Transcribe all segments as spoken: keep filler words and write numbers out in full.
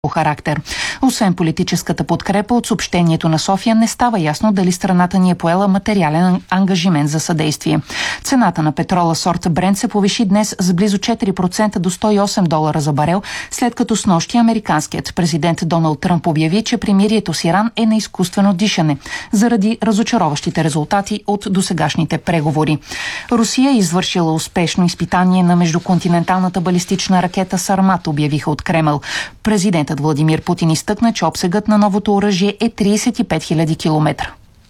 характер. Освен политическата подкрепа от съобщението на София, не става ясно дали страната ни е поела материален ангажимент за съдействие. Цената на петрола сорта Брент се повиши днес с близо четири процента до сто и осем долара за барел, след като снощи американският президент Доналд Тръмп обяви, че примирието с Иран е на изкуствено дишане, заради разочароващите резултати от досегашните преговори. Русия е извършила успешно изпитание на междуконтиненталната балистична ракета Сармат, обявиха от Кремъл. Президентът Владимир Путин изтъкна, че обсегът на новото оръжие е тридесет и пет хиляди километра.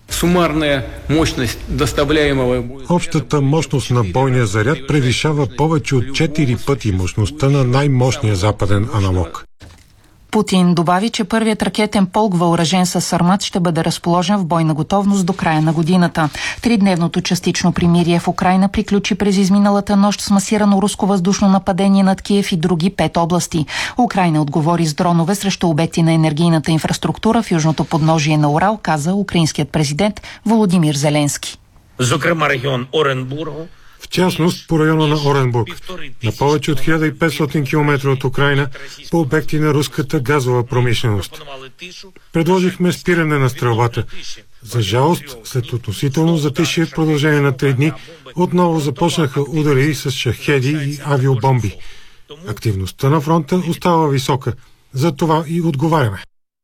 Общата мощност на бойния заряд превишава повече от четири пъти мощността на най-мощния западен аналог. Путин добави, че първият ракетен полк, въоръжен с Сармат, ще бъде разположен в бойна готовност до края на годината. Тридневното частично примирие в Украйна приключи през изминалата нощ с масирано руско въздушно нападение над Киев и други пет области. Украйна отговори с дронове срещу обекти на енергийната инфраструктура в южното подножие на Урал, каза украинският президент Володимир Зеленски. Зокрема регион Оренбурго, в частност по района на Оренбург, на повече от хиляда и петстотин километра от Украйна, по обекти на руската газова промишленост. Предложихме спиране на стрелбата. За жалост, след относително затишие в продължение на три дни, отново започнаха удари с шахеди и авиобомби. Активността на фронта остава висока, за това и отговаряме.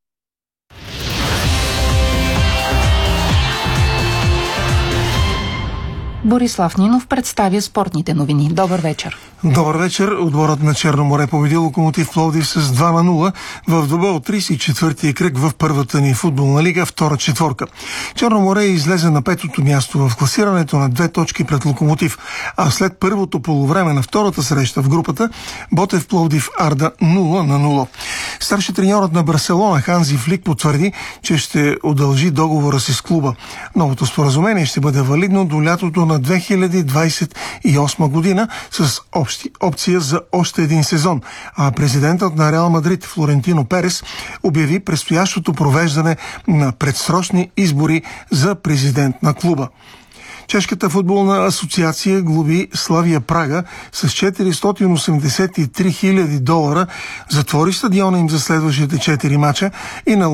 Борислав Нинов представя спортните новини. Добър вечер. Добър вечер. Отборът на Черно море победи Локомотив Пловдив с два на нула в двубой от тридесет и четвъртия кръг в първата ни футболна лига, втора четворка. Черно море излезе на петото място в класирането на две точки пред Локомотив, а след първото полувреме на втората среща в групата, Ботев Пловдив Арда нула на нула. Старши треньорът на Барселона Ханзи Флик потвърди, че ще удължи договора си с клуба. Новото споразумение ще бъде валидно до лятото на две хиляди двадесет и осма година с общи опция за още един сезон, а президентът на Реал Мадрид Флорентино Перес обяви предстоящото провеждане на предсрочни избори за президент на клуба. Чешката футболна асоциация глоби Славия Прага с четиристотин осемдесет и три хиляди долара, затвори стадиона им за следващите четири мача и на